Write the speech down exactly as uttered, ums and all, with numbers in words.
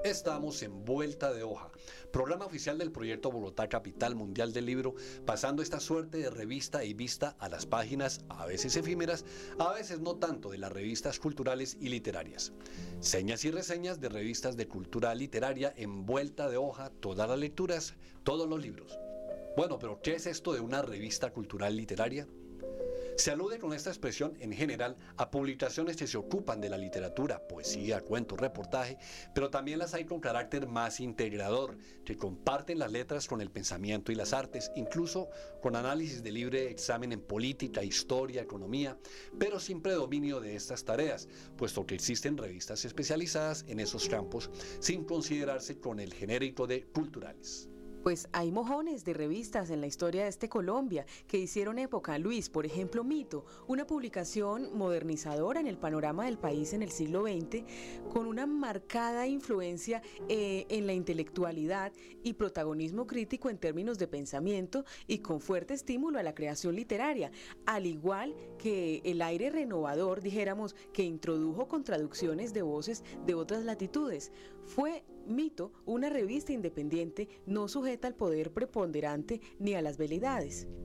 Estamos en Vuelta de Hoja, programa oficial del proyecto Bogotá Capital Mundial del Libro, pasando esta suerte de revista y vista a las páginas, a veces efímeras, a veces no tanto, de las revistas culturales y literarias. Señas y reseñas de revistas de cultura literaria en Vuelta de Hoja, todas las lecturas, todos los libros. Bueno, pero ¿qué es esto de una revista cultural literaria? Se alude con esta expresión en general a publicaciones que se ocupan de la literatura, poesía, cuento, reportaje, pero también las hay con carácter más integrador, que comparten las letras con el pensamiento y las artes, incluso con análisis de libre examen en política, historia, economía, pero sin predominio de estas tareas, puesto que existen revistas especializadas en esos campos, sin considerarse con el genérico de culturales. Pues hay mojones de revistas en la historia de este Colombia que hicieron época. Luis, por ejemplo, Mito, una publicación modernizadora en el panorama del país en el siglo veinte, con una marcada influencia eh, en la intelectualidad y protagonismo crítico en términos de pensamiento y con fuerte estímulo a la creación literaria, al igual que el aire renovador, dijéramos, que introdujo con traducciones de voces de otras latitudes. Fue Mito una revista independiente no sujeta al poder preponderante ni a las velidades.